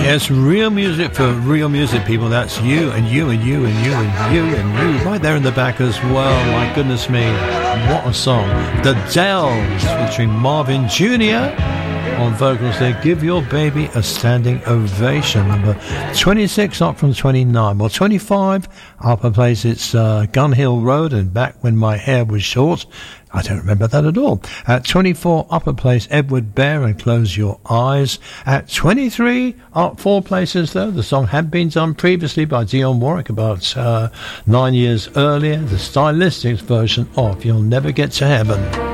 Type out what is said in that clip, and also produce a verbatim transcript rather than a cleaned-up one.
Yes, real music for real music people. That's you and you and you and you and you and you right there in the back as well. My goodness me, what a song. The Dells featuring Marvin Junior on vocals there. Give Your Baby a Standing Ovation. Number twenty-six up from twenty-nine. Well, twenty-five up a place. It's uh, Gun Hill Road and Back When My Hair Was Short. I don't remember that at all. At twenty-four, upper place, Edward Bear and Close Your Eyes. At twenty-three, up four places though. The song had been done previously by Dionne Warwick about uh, nine years earlier. The Stylistics version of You'll Never Get to Heaven.